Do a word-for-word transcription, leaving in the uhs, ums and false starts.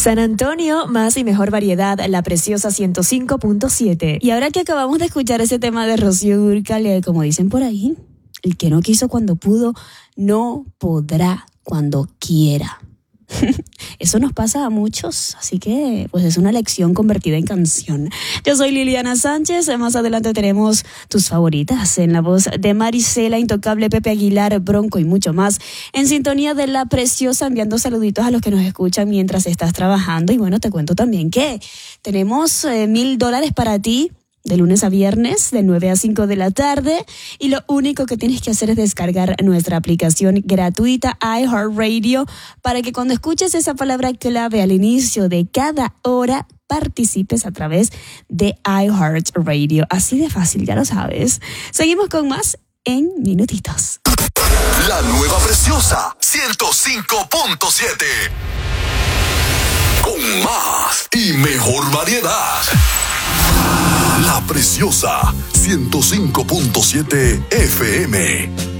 San Antonio, más y mejor variedad, La Preciosa ciento cinco punto siete. Y ahora que acabamos de escuchar ese tema de Rocío Dúrcal, como dicen por ahí, el que no quiso cuando pudo, no podrá cuando quiera. Eso nos pasa a muchos, así que pues es una lección convertida en canción. Yo soy Liliana Sánchez, más adelante tenemos tus favoritas en la voz de Marisela, Intocable, Pepe Aguilar, Bronco y mucho más. En sintonía de La Preciosa, enviando saluditos a los que nos escuchan mientras estás trabajando. Y bueno, te cuento también que tenemos eh, mil dólares para ti, de lunes a viernes, de nueve a cinco de la tarde, y lo único que tienes que hacer es descargar nuestra aplicación gratuita iHeartRadio para que cuando escuches esa palabra clave al inicio de cada hora, participes a través de iHeartRadio. Así de fácil, ya lo sabes. Seguimos con más en minutitos. La nueva Preciosa ciento cinco punto siete. Con más y mejor variedad. La Preciosa ciento cinco punto siete F M.